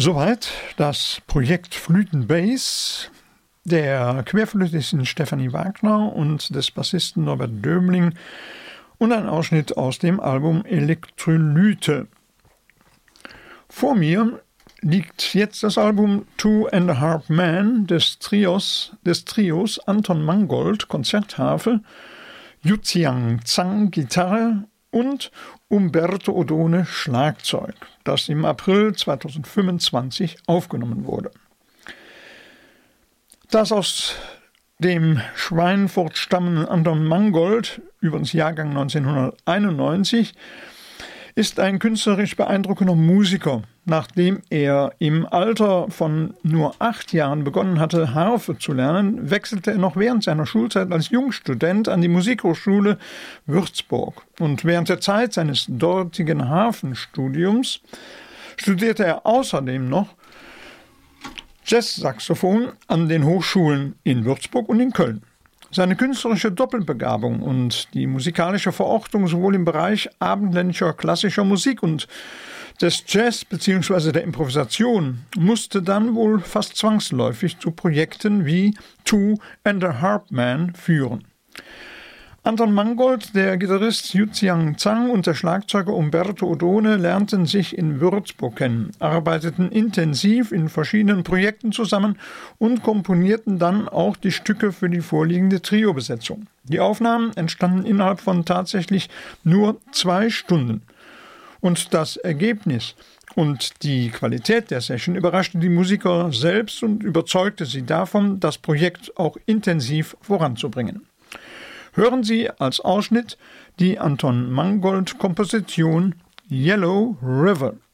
Soweit das Projekt Flüten-Bass der Querflötistin Stefanie Wagner und des Bassisten Norbert Döbling und ein Ausschnitt aus dem Album Elektrolyte. Vor mir liegt jetzt das Album Two and a Half Men des Trios Anton Mangold Konzertharfe, Yuxiang Zhang Gitarre und Umberto Odone Schlagzeug, das im April 2025 aufgenommen wurde. Das aus dem Schweinfurt stammende Anton Mangold, übrigens Jahrgang 1991, ist ein künstlerisch beeindruckender Musiker. Nachdem er im Alter von nur 8 Jahren begonnen hatte, Harfe zu lernen, wechselte er noch während seiner Schulzeit als Jungstudent an die Musikhochschule Würzburg. Und während der Zeit seines dortigen Harfenstudiums studierte er außerdem noch Jazzsaxophon an den Hochschulen in Würzburg und in Köln. Seine künstlerische Doppelbegabung und die musikalische Verortung sowohl im Bereich abendländischer klassischer Musik und des Jazz bzw. der Improvisation musste dann wohl fast zwangsläufig zu Projekten wie Two and a Half Men führen. Anton Mangold, der Gitarrist Yuxiang Zhang und der Schlagzeuger Umberto Odone lernten sich in Würzburg kennen, arbeiteten intensiv in verschiedenen Projekten zusammen und komponierten dann auch die Stücke für die vorliegende Trio-Besetzung. Die Aufnahmen entstanden innerhalb von tatsächlich nur 2 Stunden. Und das Ergebnis und die Qualität der Session überraschte die Musiker selbst und überzeugte sie davon, das Projekt auch intensiv voranzubringen. Hören Sie als Ausschnitt die Anton Mangold-Komposition Yellow River.